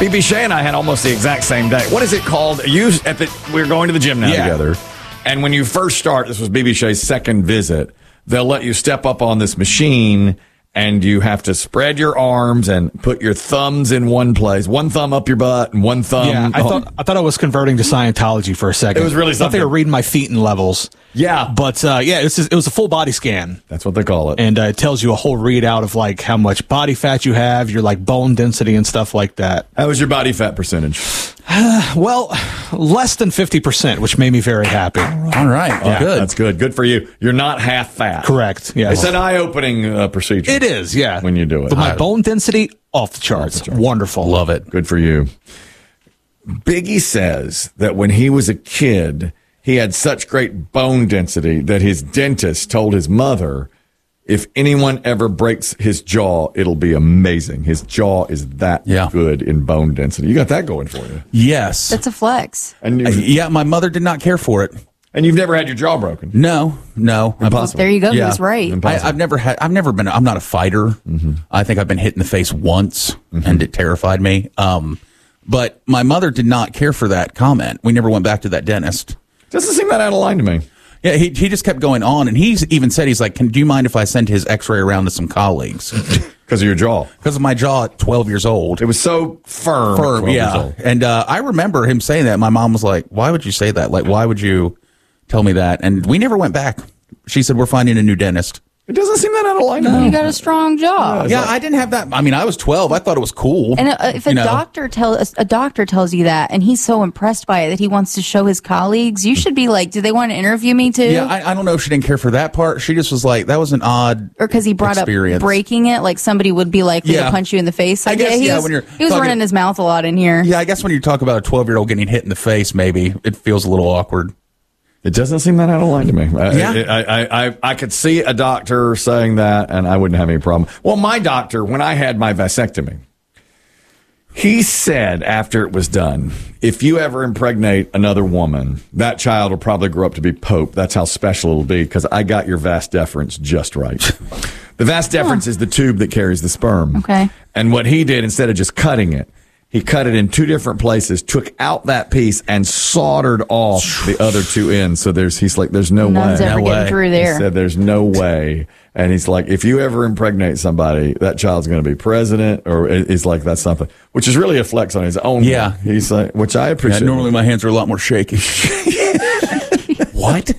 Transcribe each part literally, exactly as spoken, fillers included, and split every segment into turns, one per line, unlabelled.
B B Shea and I had almost the exact same day. What is it called? You at the we're going to the gym now
Yeah.
together. And when you first start, this was B B Shea's second visit, they'll let you step up on this machine and you have to spread your arms and put your thumbs in one place. One thumb up your butt and one thumb.
Yeah, I
oh,
thought I thought I was converting to Scientology for a second.
It was really
I thought they
something.
were reading my feet and levels.
Yeah.
But uh, yeah, it was, it was a full body scan.
That's what they call it.
And uh, it tells you a whole readout of like how much body fat you have, your like bone density and stuff like that.
How was your body fat percentage?
Well, less than fifty percent, which made me very happy.
All right.
Yeah,
Good.
That's good. Good for you. You're not half fat.
Correct. Yeah.
It's an eye-opening uh, procedure.
It is, yeah.
When you do it.
But my
I-
bone density, off the charts.
Off the charts.
Wonderful.
Love it.
Good for you. Biggie says that when he was a kid, he had such great bone density that his dentist told his mother, if anyone ever breaks his jaw, it'll be amazing. His jaw is that
Yeah.
good in bone density. You got that going for you.
Yes.
That's a flex.
And, you,
Uh, yeah, my mother did not care for it.
and you've never had your jaw broken.
No, no.
Impossible.
There you go. He
Yeah.
was right.
I, I've never had. I've never been. I'm not a fighter.
Mm-hmm.
I think I've been hit in the face once, and it terrified me. Um, but my mother did not care for that comment. We never went back to that dentist.
Doesn't seem that out of line to me.
Yeah, he he just kept going on, and he's even said he's like, "Can do you mind if I send his X-ray around to some colleagues
Because of your jaw.
because of my jaw at twelve years old."
It was so firm. at
Firm,
twelve years
yeah.
old.
And uh, I remember him saying that. My mom was like, "Why would you say that? Like, why would you tell me that?" And we never went back. She said, "We're finding a new dentist."
It doesn't seem that out of line to me.
You got a strong jaw.
Yeah, I didn't have that. I mean, I was twelve. I thought it was cool.
And uh, if a
you know?
doctor tells a doctor tells you that, and he's so impressed by it that he wants to show his colleagues, you should be like, "Do they want to interview me too?"
Yeah, I, I don't know if she didn't care for that part. She just was like, that was an odd
or because he brought
experience.
up breaking it, like somebody would be likely
Yeah.
to punch you in the face. Like,
I guess,
yeah, he
yeah,
was,
when you're
he was
talking-
running his mouth a lot in here.
Yeah, I guess when you talk about a twelve-year-old getting hit in the face, maybe it feels a little awkward.
It doesn't seem that out of line to me. I,
Yeah.
I, I, I, I could see a doctor saying that, and I wouldn't have any problem. Well, my doctor, when I had my vasectomy, he said after it was done, if you ever impregnate another woman, that child will probably grow up to be Pope. That's how special it'll be, because I got your vas deferens just right. The vas deferens is the tube that carries the sperm.
Okay.
And what he did, instead of just cutting it, he cut it in two different places, took out that piece, and soldered off the other two ends. So there's, he's like, there's no
None's
way.
ever
No
getting
way.
through
He
there.
said, there's no way. And he's like, if you ever impregnate somebody, that child's going to be president, or he's like, that's something, which is really a flex on his own.
Yeah.
He's like, which I
Yeah,
appreciate.
normally my hands are a lot more shaky. What?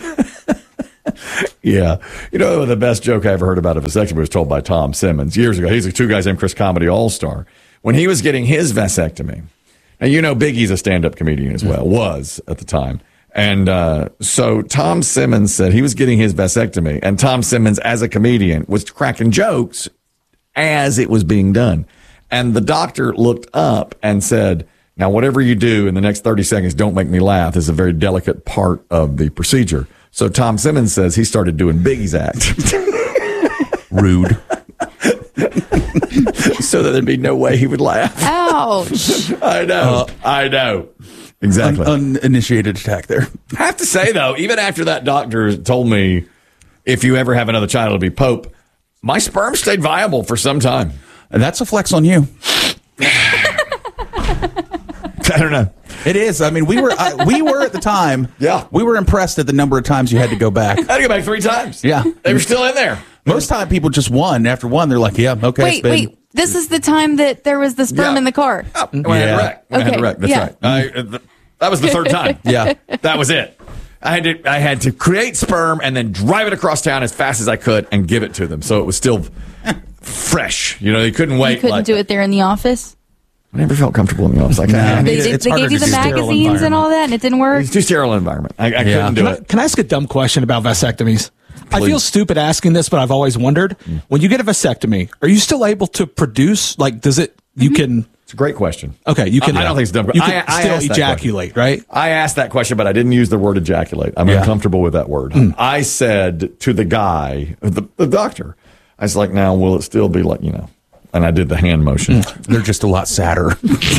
Yeah. You know, the best joke I ever heard about a vasectomy was told by Tom Simmons years ago. He's a two guys named Chris Comedy All-Star. When he was getting his vasectomy, and you know, Biggie's a stand-up comedian as well, was at the time. And uh, so Tom Simmons said he was getting his vasectomy, and Tom Simmons, as a comedian, was cracking jokes as it was being done. And the doctor looked up and said, now, whatever you do in the next thirty seconds, don't make me laugh. This is a very delicate part of the procedure. So Tom Simmons says he started doing Biggie's act.
Rude.
So that there'd be no way he would laugh.
Ouch.
I know. I know. Exactly.
Un- uninitiated attack there.
I have to say, though, even after that doctor told me, if you ever have another child, it'll be Pope, my sperm stayed viable for some time.
And that's a flex on you.
I don't know.
It is. I mean, we were uh, we were at the time.
Yeah.
We were impressed at the number of times you had to go back.
I had to go back three times.
Yeah.
They were still in there.
Most time people just won. After one, they're like, yeah, okay.
Wait,
it's been-
wait. This is the time that there was the sperm
Yeah.
in the car.
Oh, when I had
Yeah.
to wreck. When I had
Okay,
to wreck. That's
yeah.
right. I, uh, th- that was the third time.
Yeah.
That was it. I had to I had to create sperm and then drive it across town as fast as I could and give it to them. So it was still fresh. You know, they couldn't wait.
You couldn't
like,
do it there in the office.
I never felt comfortable in the office. I
No.
can't.
They,
it's-
did,
it's
they
harder
gave you
to
the
do sterile
magazines and
environment.
all that, and it didn't work.
It's too sterile environment. I, I
Yeah.
couldn't do
Can I,
it.
can I ask a dumb question about vasectomies? I feel stupid asking this, but I've always wondered. When you get a vasectomy, are you still able to produce? Like, does it? You can.
It's a great question.
Okay, you can.
I don't think it's dumb.
You can
I- I
still
asked that
ejaculate, right?
I asked that question, but I didn't use the word ejaculate. I'm
Yeah.
uncomfortable with that word. I said to the guy, the, the doctor, I was like, now, will it still be like, you know, and I did the hand motion.
They're just a lot sadder.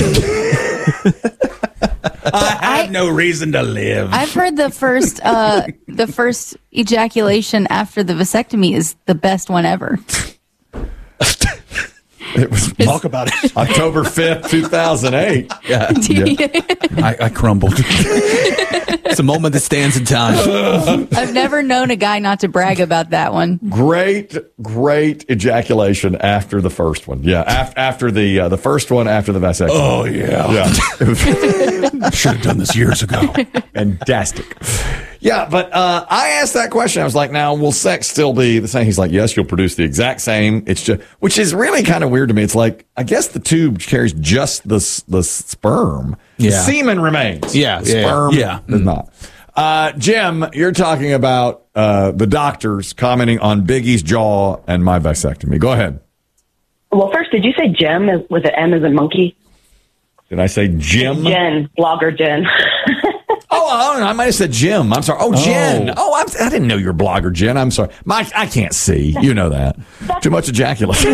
I have no reason to live.
I've heard the first uh, the first ejaculation after the vasectomy is the best one ever.
It was
Talk about it.
October fifth, two thousand eight.
Yeah.
Yeah.
I, I crumbled.
It's a moment that stands in time.
I've never known a guy not to brag about that one.
Great, great ejaculation after the first one. Yeah, af- after the uh, the first one after the vasectomy.
Oh, yeah.
Yeah.
Should have done this years ago.
Fantastic. Yeah, but uh, I asked that question. I was like, now, will sex still be the same? He's like, yes, you'll produce the exact same. It's just, which is really kind of weird to me. It's like, I guess the tube carries just the, s- the sperm. The
Yeah.
semen remains.
Yeah,
The
yeah,
sperm
yeah.
does not. Uh, Jim, you're talking about uh, the doctors commenting on Biggie's jaw and my vasectomy. Go ahead.
Well, first, did you say Jem as- with an M as in monkey?
Did I say Jim?
Jen, blogger Jen.
Oh, I don't know. I might have said Jim. I'm sorry. Oh, Jen. Oh, I'm, I didn't know you're a blogger, Jen. I'm sorry. Mike, I can't see. You know that. Too much ejaculation.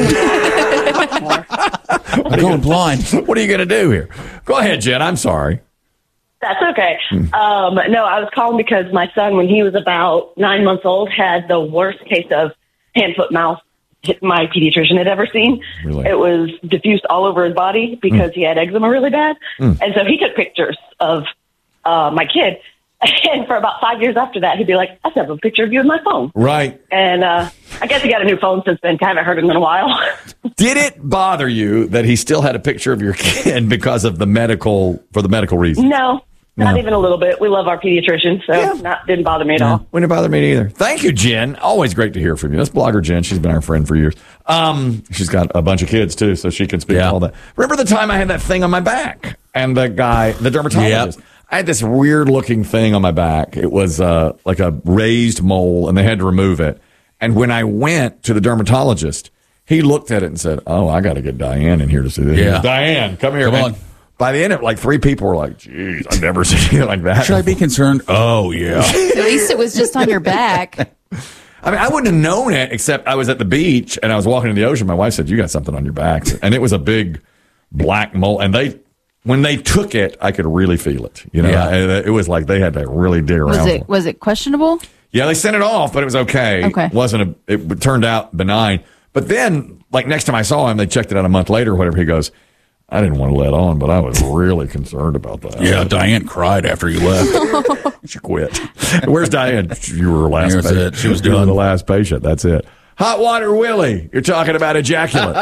I'm going blind.
What are you going to do here? Go ahead, Jen. I'm sorry.
That's okay. Um, no, I was calling because my son, when he was about nine months old, had the worst case of hand, foot, mouth my pediatrician had ever seen.
Really?
It was diffused all over his body because mm. he had eczema really bad. Mm. And so he took pictures of uh, my kid. And for about five years after that, he'd be like, I have a picture of you in my phone.
Right.
And uh, I guess he got a new phone since then. I haven't heard him in a while.
Did it bother you that he still had a picture of your kid because of the medical, for the medical reason?
No. Not
No.
even a little bit. We love our pediatrician, so
Yeah.
not didn't bother me at
No,
all.
wouldn't bother me either. Thank you, Jen. Always great to hear from you. That's blogger Jen. She's been our friend for years. Um, she's got a bunch of kids too, so she can speak
Yeah.
to all that. Remember the time I had that thing on my back, and the guy, the dermatologist,
Yep.
I had this weird looking thing on my back. It was uh, like a raised mole, and they had to remove it. And when I went to the dermatologist, he looked at it and said, "Oh, I got to get Diane in here to see this."
Yeah.
Diane, come here.
Come
man.
on.
By the end of it, like three people were like, "Geez, I've never seen it like that."
Should I be concerned? Oh, yeah.
At least it was just on your back.
I mean, I wouldn't have known it except I was at the beach and I was walking in the ocean. My wife said, "You got something on your back," and it was a big black mole. And they, when they took it, I could really feel it. You know,
Yeah.
And it was like they had to really dig
Was
around.
it was it questionable?
Yeah, they sent it off, but it was okay.
Okay.
It wasn't a. It turned out benign. But then, like next time I saw him, they checked it out a month later. Or whatever. He goes, "I didn't want to let on, but I was really concerned about that."
Yeah, Diane cried after you left.
She quit. Where's Diane? You were her last
Here's
patient.
it. She was
You were
done.
the last patient. That's it. Hot Water Willie, you're talking about ejaculate.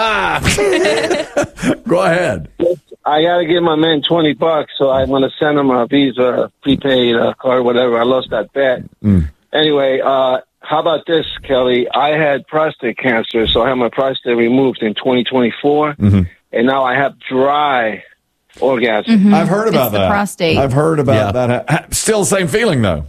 Go ahead.
I got to give my man twenty bucks, so I'm going to send him a Visa prepaid uh, card, whatever. I lost that bet.
Mm.
Anyway, uh, how about this, Kelly? I had prostate cancer, so I had my prostate removed in twenty twenty-four,
Mm-hmm.
and now I have dry orgasm.
Mm-hmm.
I've heard about
It's the
that.
prostate.
I've heard about
Yeah.
that. Ha- Still the same feeling, though.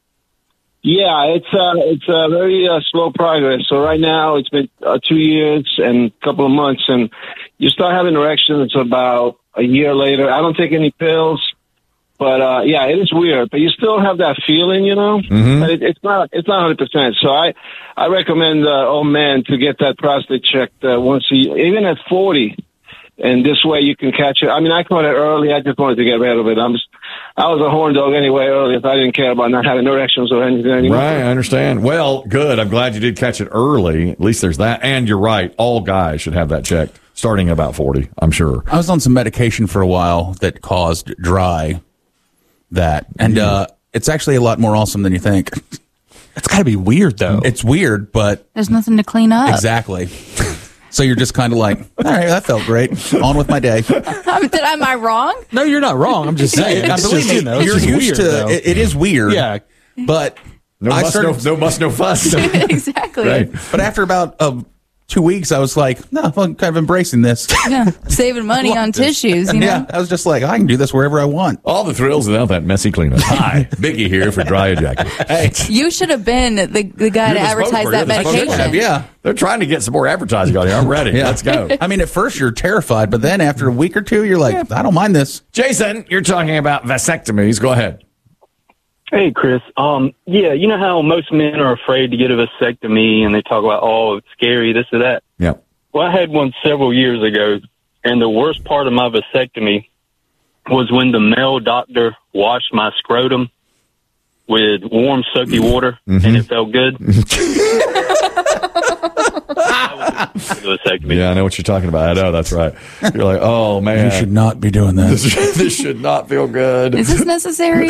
Yeah, it's uh, it's a very uh, slow progress. So right now it's been uh, two years and a couple of months, and you start having erections about a year later. I don't take any pills, but uh, yeah, it is weird. But you still have that feeling, you know.
Mm-hmm.
But it, it's not it's not one hundred percent. So I I recommend uh, old man to get that prostate checked uh, once a year, even at forty. And this way you can catch it. I mean, I caught it early. I just wanted to get rid of it. I'm just, I was a horn dog anyway earlier. So I didn't care about not having erections or anything anymore.
Right, I understand. Well, good. I'm glad you did catch it early. At least there's that. And you're right. All guys should have that checked starting at about forty, I'm sure.
I was on some medication for a while that caused dry that. And uh, it's actually a lot more awesome than you think.
That's got to be weird, though.
It's weird, but
There's nothing to clean up.
exactly. So you're just kind of like, all right, that felt great. On with my day.
Um, did, am I wrong?
No, you're not wrong. I'm just saying.
I
It's
believe
just,
me,
you know, it's
you're
just
used
weird,
to
though.
it, it is weird.
Yeah.
But
No
I
muss,
started,
no, no muss, no fuss.
Exactly.
Right.
but after about uh, two weeks, I was like, no, I'm kind of embracing this.
Yeah. Saving money on tissues, you know?
Yeah, I was just like, I can do this wherever I want.
All the thrills without that messy cleanup. Hi, Biggie here for dry ejaculate. Hey,
You should have been the, the guy
You're
to
the
advertise
spokesperson.
that
You're the spokesperson.
medication.
Yeah.
they're trying to get some more advertising on here. I'm ready.
Yeah.
Let's go.
I mean, at first you're terrified, but then after a week or two, you're like, I don't mind this.
Jason, you're talking about vasectomies. Go ahead.
Hey, Chris. Um, yeah, you know how most men are afraid to get a vasectomy and they talk about, oh, it's scary, this or that.
Yeah.
Well, I had one several years ago, and the worst part of my vasectomy was when the male doctor washed my scrotum with warm, soapy water, and it felt good. vasectomy.
Yeah, I know what you're talking about. I know, that's right. You're like, oh, man.
You should not be doing that.
This, this should not feel good.
Is this necessary?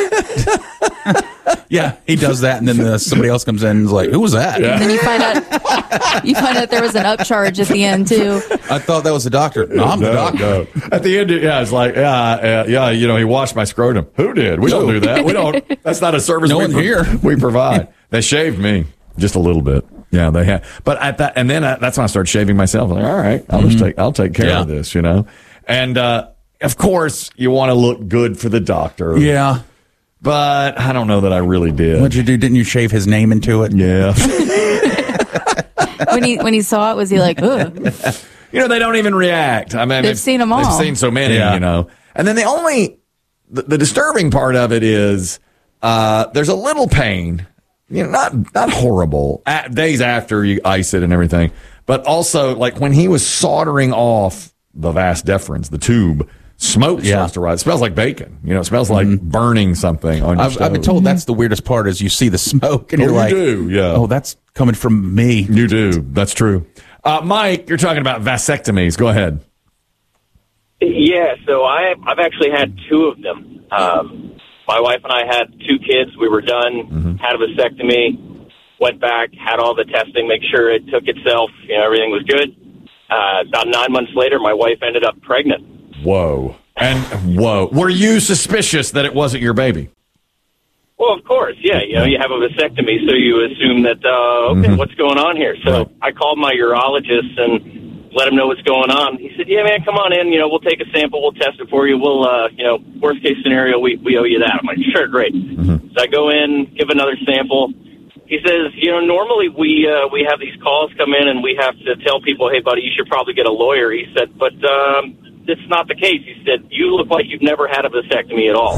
Yeah, he does that, and then uh, somebody else comes in and is like, who was that?
Yeah.
And then you find out you find out there was an upcharge at the end too.
I thought that was the doctor. No, I'm the
No,
doctor.
no. At the end, yeah, it's like, yeah, uh, yeah, you know, he washed my scrotum. Who did? We don't do that. We don't. That's not a service
No
we,
one
pro-
here.
we provide. They shaved me just a little bit. Yeah, they had. But at that, and then I, that's when I started shaving myself. I'm like, all right, I'll just take, I'll take care
Yeah.
of this, you know. And uh, of course, you want to look good for the doctor.
Yeah.
But I don't know that I really did.
What'd you do? Didn't you shave his name into it?
Yeah.
When he when he saw it, was he like, ugh?
You know, they don't even react. I mean,
They've seen 'em all.
They've seen so many,
Yeah.
you know. And then the only, the, the disturbing part of it is uh, there's a little pain, you know, not not horrible, at, days after you ice it and everything, but also like when he was soldering off the vas deferens, the tube, smoke
Yeah.
starts to rise. It smells like bacon. You know, it smells like burning something on your
I've,
stove.
I've been told that's the weirdest part is you see the smoke and
Oh,
you're
you
like,
do, yeah.
oh, that's coming from me.
You do. That's true. Uh, Mike, you're talking about vasectomies. Go ahead.
Yeah, so I, I've actually had two of them. Um, my wife and I had two kids. We were done,
Mm-hmm.
had a vasectomy, went back, had all the testing, make sure it took itself, you know, everything was good. Uh, about nine months later, my wife ended up pregnant.
Whoa. And whoa. Were you suspicious that it wasn't your baby?
Well, of course, yeah. You know, you have a vasectomy, so you assume that, uh, okay,
Mhm.
what's going on here? So
Right.
I called my urologist and let him know what's going on. He said, yeah, man, come on in. You know, we'll take a sample. We'll test it for you. We'll, uh, you know, worst case scenario, we, we owe you that. I'm like, sure, great.
Mhm.
So I go in, give another sample. He says, you know, normally we, uh, we have these calls come in and we have to tell people, hey, buddy, you should probably get a lawyer. He said, but, um, it's not the case. He said, you look like you've never had a vasectomy at all.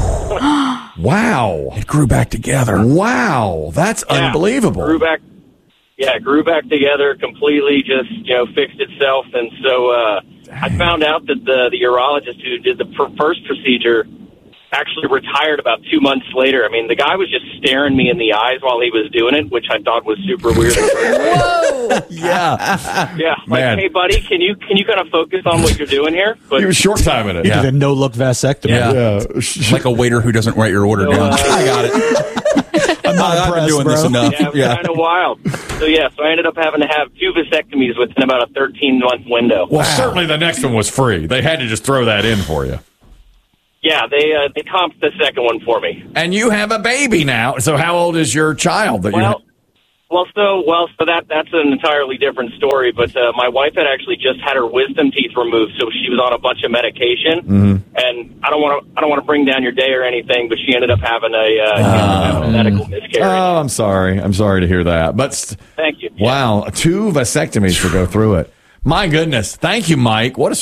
Wow.
It grew back together.
Wow. That's
Yeah,
unbelievable.
Grew back, yeah, grew back together completely. Just you know, fixed itself. And so uh, I found out that the the urologist who did the pr- first procedure actually retired about two months later. I mean, the guy was just staring me in the eyes while he was doing it, which I thought was super weird.
Whoa!
Yeah.
Yeah, like,
Man.
hey, buddy, can you can you kind of focus on what you're doing here? But
He was short timing it.
He
Yeah.
did a no look vasectomy.
Yeah.
Yeah.
Like a waiter who doesn't write your order
So,
down.
uh,
I got it. I'm not I've been
impressed,
doing this
bro.
enough.
yeah, it was kind of wild. So yeah, so I ended up having to have two vasectomies within about a thirteen month window.
Well, certainly the next one was free. They had to just throw that in for you.
Yeah, they uh, they comped the second one for me.
And you have a baby now. So how old is your child that you
Well, well, so well, so that that's an entirely different story. But uh, my wife had actually just had her wisdom teeth removed, so she was on a bunch of medication.
Mm-hmm.
And I don't want to I don't want to bring down your day or anything, but she ended up having a, uh, she ended up having a medical miscarriage.
Oh, I'm sorry. I'm sorry to hear that. But st-
Thank you.
wow, two vasectomies to go through it. My goodness. Thank you, Mike. What a